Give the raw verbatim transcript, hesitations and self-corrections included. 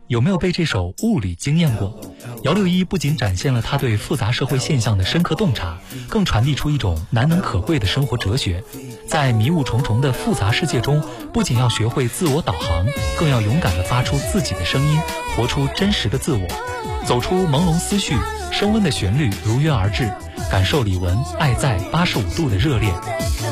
有没有被这首《物理》惊艳过？姚六一不仅展现了他对复杂社会现象的深刻洞察，更传递出一种难能可贵的生活哲学。在迷雾重重的复杂世界中，不仅要学会自我导航，更要勇敢地发出自己的声音，活出真实的自我，走出朦胧思绪，升温的旋律如约而至，感受李玟爱在八十五度的热烈。